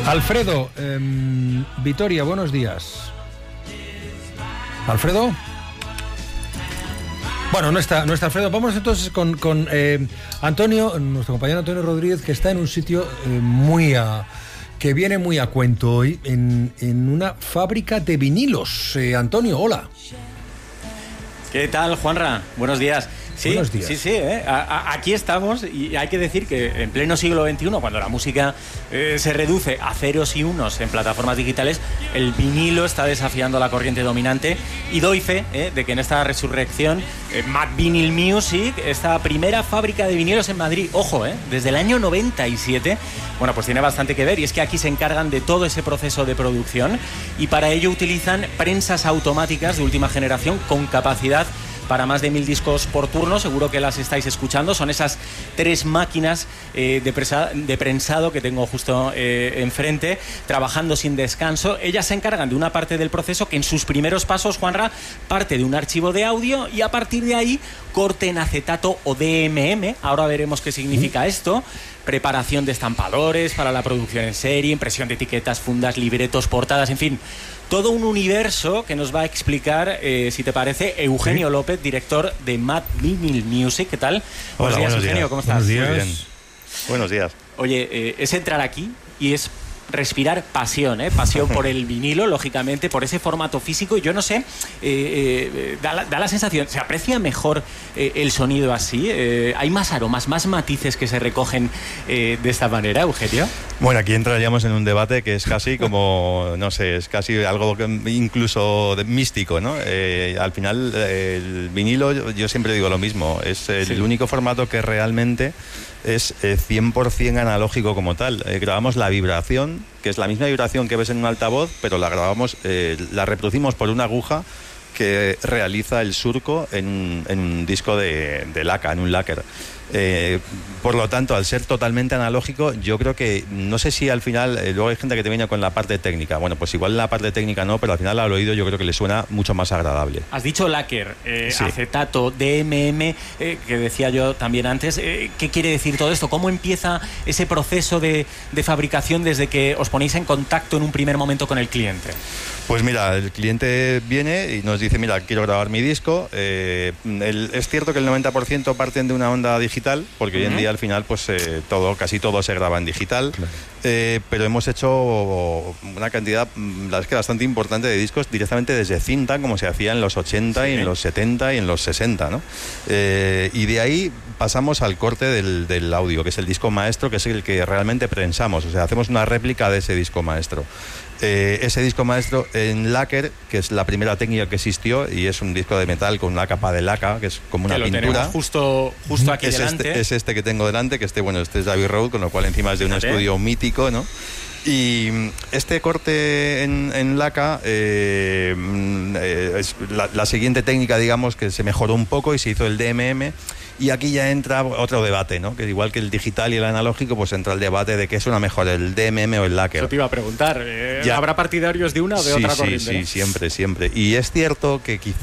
Alfredo, Vitoria, buenos días. ¿Alfredo? Bueno, no está Alfredo. Vamos entonces con Antonio, nuestro compañero Antonio Rodríguez, que está en un sitio que viene muy a cuento hoy, en una fábrica de vinilos. Antonio, hola. ¿Qué tal, Juanra? Buenos días. Sí, buenos días. Sí, aquí estamos, y hay que decir que en pleno siglo XXI, cuando la música se reduce a ceros y unos en plataformas digitales, el vinilo está desafiando la corriente dominante, y doy fe de que en esta resurrección, Mad Vinyl Music, esta primera fábrica de vinilos en Madrid, ojo, desde el año 97, bueno, pues tiene bastante que ver, y es que aquí se encargan de todo ese proceso de producción, y para ello utilizan prensas automáticas de última generación con capacidad para más de 1000 discos por turno. Seguro que las estáis escuchando. Son esas 3 máquinas de prensado que tengo justo enfrente, trabajando sin descanso. Ellas se encargan de una parte del proceso que en sus primeros pasos, Juanra, parte de un archivo de audio, y a partir de ahí corte en acetato o DMM. Ahora veremos qué significa esto. Preparación de estampadores para la producción en serie, impresión de etiquetas, fundas, libretos, portadas, en fin, todo un universo que nos va a explicar, si te parece, Eugenio López, director de Mad Vinyl Music. ¿Qué tal? Hola, buenos días, Eugenio, ¿cómo estás? Buenos días. Muy bien. Buenos días. Oye, es entrar aquí y es respirar pasión, pasión por el vinilo, lógicamente, por ese formato físico. Y yo no sé, da la sensación, ¿se aprecia mejor el sonido así? ¿Hay más aromas, más matices que se recogen de esta manera, Eugenio? Bueno, aquí entraríamos en un debate que es casi como, no sé, es casi algo incluso místico, ¿no? Al final, el vinilo, yo siempre digo lo mismo, es el único formato que realmente es 100% analógico como tal. Grabamos la vibración, que es la misma vibración que ves en un altavoz, pero la grabamos, la reproducimos por una aguja que realiza el surco en un disco de laca, en un lacquer. Por lo tanto, al ser totalmente analógico, yo creo que, no sé si al final, luego hay gente que te viene con la parte técnica. Bueno, pues igual la parte técnica no, pero al final al oído yo creo que le suena mucho más agradable. Has dicho lacquer, sí. acetato, DMM, que decía yo también antes. ¿Qué quiere decir todo esto? ¿Cómo empieza ese proceso de fabricación desde que os ponéis en contacto en un primer momento con el cliente? Pues mira, el cliente viene y nos dice, mira, quiero grabar mi disco. Es cierto que el 90% parten de una onda digital, porque hoy en día al final pues casi todo se graba en digital. Claro. Pero hemos hecho una cantidad, la verdad es que bastante importante, de discos directamente desde cinta, como se hacía en los 80 y en los 70 y en los 60, ¿no? Y de ahí pasamos al corte del audio, que es el disco maestro, que es el que realmente prensamos, o sea, hacemos una réplica de ese disco maestro. Ese disco maestro en lacquer, que es la primera técnica que existió, y es un disco de metal con una capa de laca, que es como una pintura. Tenemos justo aquí delante. Es este que tengo delante, que este es Abbey Road, con lo cual encima es de un estudio mítico, ¿no? Y este corte en laca es la siguiente técnica, digamos, que se mejoró un poco y se hizo el DMM. Y aquí ya entra otro debate, ¿no? Que igual que el digital y el analógico, pues entra el debate de qué suena mejor, el DMM o el lacquer. Eso te iba a preguntar. ¿Habrá partidarios de una o de otra corriente? Sí, siempre. Y es cierto que quizá